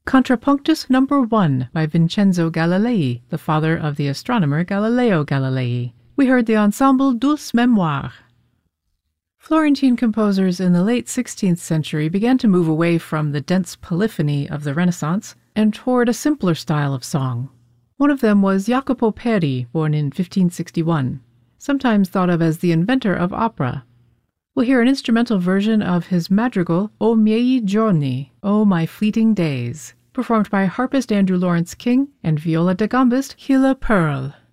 Contrapunctus No. 1 by Vincenzo Galilei, the father of the astronomer Galileo Galilei. We heard the ensemble Douce Mémoire. Florentine composers in the late 16th century began to move away from the dense polyphony of the Renaissance and toward a simpler style of song. One of them was Jacopo Peri, born in 1561, sometimes thought of as the inventor of opera. We'll hear an instrumental version of his madrigal O miei giorni, O my fleeting days, performed by harpist Andrew Lawrence King and viola da gambist Hilla Pearl.